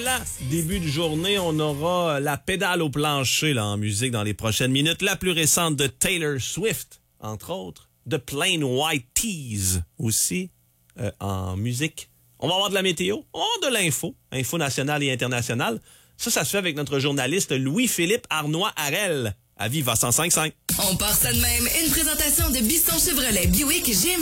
Là, début de journée, on aura la pédale au plancher là, en musique dans les prochaines minutes. La plus récente de Taylor Swift, entre autres. De Plain White Tees aussi en musique. On va avoir de la météo, on va avoir de l'info, info nationale et internationale. Ça se fait avec notre journaliste Louis-Philippe Arnois-Harel à Viva 105.5. On part ça de même. Une présentation de Bisson Chevrolet Buick GMC.